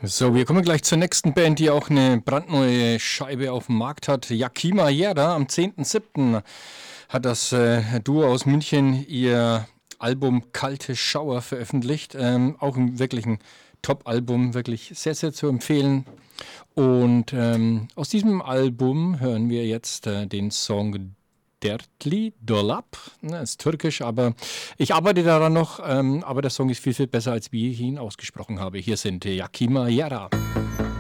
So, wir kommen gleich zur nächsten Band, die auch eine brandneue Scheibe auf dem Markt hat. Yakima Yera. Am 10.07. hat das Duo aus München ihr Album Kalte Schauer veröffentlicht. Auch wirklich ein Top-Album, wirklich sehr, sehr zu empfehlen. Und aus diesem Album hören wir jetzt den Song Dertli Dolap. Ist türkisch, aber ich arbeite daran noch. Aber der Song ist viel, viel besser, als wie ich ihn ausgesprochen habe. Hier sind Yakima Yara.